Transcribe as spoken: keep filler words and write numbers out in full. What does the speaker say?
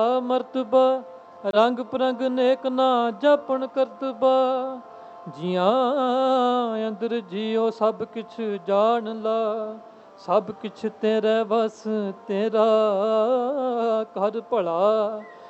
ਮਰਤਬਾ ਰੰਗ ਪਰੰਗ ਨੇਕ ਨਾ ਜਪਣ ਕਰਤਬਾ। ਜੀਆਂ ਅੰਦਰ ਜੀਓ ਸਭ ਕਿਛ ਜਾਣ ਲਾ, ਸਭ ਕਿਛ ਤੇਰੇ ਵਸ ਤੇਰਾ ਕਰ ਭਲਾ।